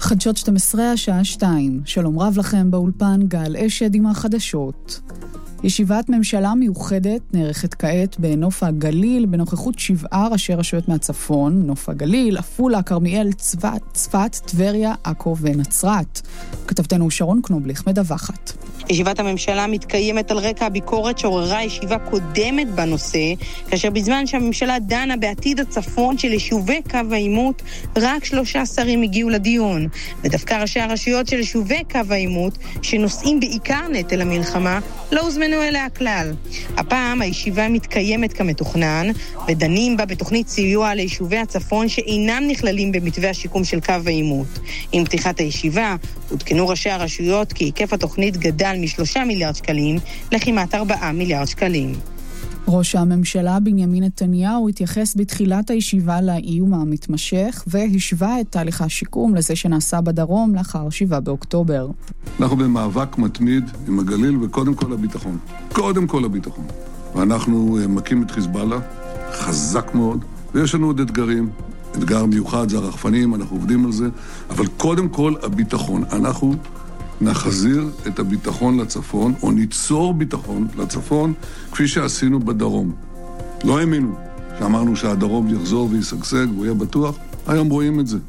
חדשות 12 השעה 2. שלום רב לכם באולפן, גל אשד עם החדשות. ישיבת ממשלה מיוחדת נערכת כעת בנוף הגליל בנוכחות 7 ראשי רשויות מהצפון, נוף הגליל, עפולה, כרמיאל, צפת, טבריה, עכו ונצרת. כתבתנו שרון קנובליך מדווחת. ישיבת הממשלה מתקיימת על רקע הביקורת שעוררה ישיבה קודמת בנושא, כאשר בזמן שהממשלה דנה בעתיד הצפון של יישובי קו העימות, רק 3 שרים הגיעו לדיון. ודווקא ראשי הרשויות של יישובי קו העימות, שנושאים בעיקר נטל המלחמה, לא הוזמנו אליה כלל. הפעם הישיבה מתקיימת כמתוכנן, ודנים בה בתוכנית סיוע ליישובי הצפון שאינם נכללים במתווה השיקום של קו העימות. עם פתיחת הישיבה, עודכנו ראשי הרשויות כי היקף התוכנית גדל מ3 מיליארד שקלים לכמעט 4 מיליארד שקלים. ראש הממשלה בנימין נתניהו התייחס בתחילת הישיבה לאיום המתמשך והשווה את תהליך השיקום לזה שנעשה בדרום לאחר 7 באוקטובר. אנחנו במאבק מתמיד עם הגליל וקודם כל הביטחון. קודם כל הביטחון. ואנחנו מקים את חיזבאללה, חזק מאוד, ויש לנו עוד אתגרים. אתגר מיוחד זה הרחפנים, אנחנו עובדים על זה, אבל קודם כל הביטחון. אנחנו נחזיר את הביטחון לצפון, או ניצור ביטחון לצפון, כפי שעשינו בדרום. לא האמינו שאמרנו שהדרום יחזור וישגשג והוא יהיה בטוח, היום רואים את זה.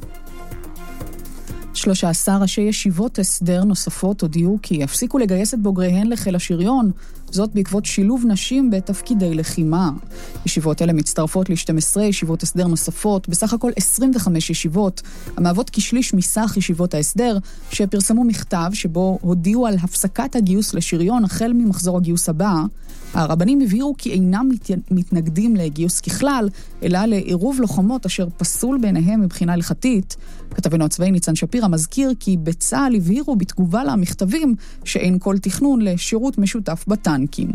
13 ראשי ישיבות הסדר נוספות הודיעו כי יפסיקו לגייס את בוגריהן לחיל השריון, זאת בעקבות שילוב נשים בתפקידי לחימה. ישיבות אלה מצטרפות ל-12 ישיבות הסדר נוספות, בסך הכל 25 ישיבות, המהוות כשליש מסך ישיבות ההסדר, שפרסמו מכתב שבו הודיעו על הפסקת הגיוס לשריון החל ממחזור הגיוס הבא. הרבנים הבהירו כי אינם מתנגדים לגיוס ככלל, אלא לעירוב לוחמות אשר פסול ביניהם מבחינה הלכתית. כתבנו הצבאי ניצן שפירא מזכיר כי בצה"ל הבהירו בתגובה למכתבים שאין כל תכנון לשירות משותף בטנקים.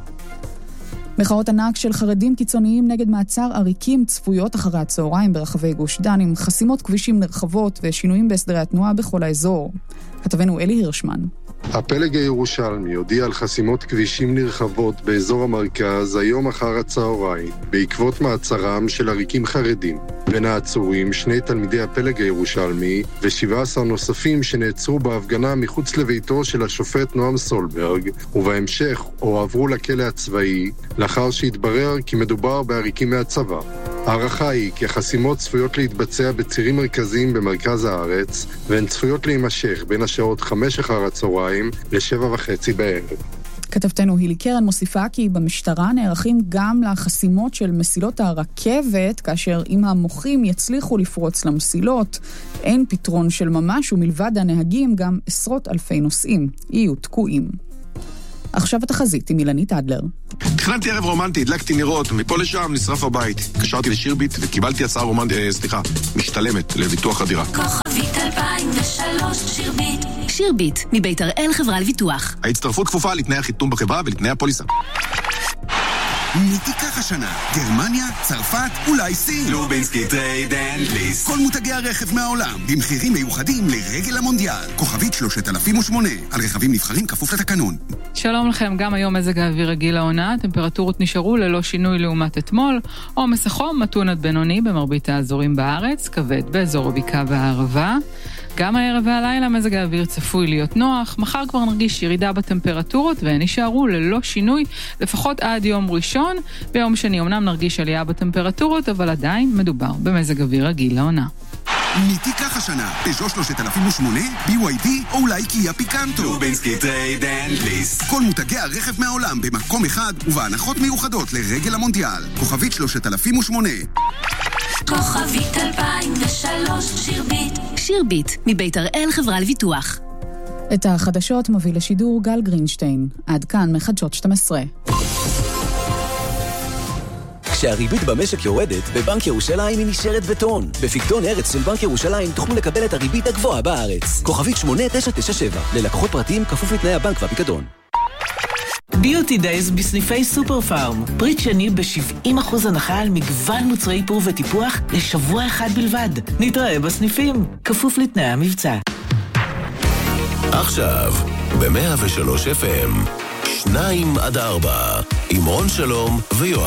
מחאות ענק של חרדים קיצוניים נגד מעצר עריקים צפויות אחרי הצהריים ברחבי גוש דן עם חסימות כבישים נרחבות ושינויים בהסדרי התנועה בכל האזור. כתבנו אלי הירשמן. הפלג הירושלמי הודיע על חסימות כבישים נרחבות באזור המרכז היום אחר הצהריים, בעקבות מעצרם של עריקים חרדים. בין העצורים 2 תלמידי הפלג הירושלמי ו17 נוספים שנעצרו בהפגנה מחוץ לביתו של השופט נועם סולברג, ובהמשך הועברו לכלא הצבאי, לאחר שהתברר כי מדובר בעריקים מהצבא. הערכה היא כי החסימות צפויות להתבצע בצירים מרכזיים במרכז הארץ, והן צפויות להימשך בין השעות 5 אחר הצהריים ל7:30 בערב. כתבתנו הילי קרן מוסיפה כי במשטרה נערכים גם לחסימות של מסילות הרכבת, כאשר אם המוחים יצליחו לפרוץ למסילות, אין פתרון של ממש, ומלבד הנהגים גם עשרות אלפי נוסעים יהיו תקועים. עכשיו התחזית עם אילנית אדלר. תכננתי ערב רומנטי, הדלקתי נרות, מפה לשם נשרף הבית. קשרתי לשירביט וקיבלתי הצעה משתלמת לביטוח הדירה. כוכבית 2003 שירביט. שירביט, מבית הראל חברה לביטוח. ההצטרפות כפופה לתנאי החיתום בחברה ולתנאי הפוליסה. מי תיקח השנה? גרמניה, צרפת, אולי סין? לובינסקי טרייד אנד ליסט. כל מותגי הרכב מהעולם, במחירים מיוחדים לרגל המונדיאל. כוכבית 3008, על רכבים נבחרים כפוף לתקנון. שלום לכם, גם היום מזג האוויר רגיל לעונה, טמפרטורות נשארו ללא שינוי לעומת אתמול, עומס החום מתון עד בינוני במרבית האזורים בארץ, כבד באזור הבקעה והערבה. גם הערב והלילה מזג האוויר צפוי להיות נוח, מחר כבר נרגיש ירידה בטמפרטורות והן יישארו ללא שינוי לפחות עד יום ראשון. ביום שני אמנם נרגיש עלייה בטמפרטורות, אבל עדיין מדובר במזג אוויר רגיל לעונה. מי תיקח השנה? פז'ו 3008, BYD או אולי קיה פיקנטו. לובינסקי טרייד אנד ליסט. כל מותגי הרכב מהעולם במקום אחד ובהנחות מיוחדות לרגל המונדיאל. כוכבית 3008. כוכבית 2003 שירביט. שירביט, מבית הראל חברה לביטוח. את החדשות מוביל לשידור גל גרינשטיין. עד כאן מחדשות 12. כשהריבית במשק יורדת, בבנק ירושלים היא נשארת בטון. בפיקדון ארץ של בנק ירושלים תוכלו לקבל את הריבית הגבוהה בארץ. כוכבית 8997, ללקוחות פרטיים כפוף לתנאי הבנק והפיקדון. ביוטי דייז בסניפי סופר פארם. פריט שני ב-70% הנחה על מגוון מוצרי איפור וטיפוח לשבוע אחד בלבד. נתראה בסניפים, כפוף לתנאי המבצע. עכשיו, ב-103 FM, 2-4, עם רון שלום ויואב.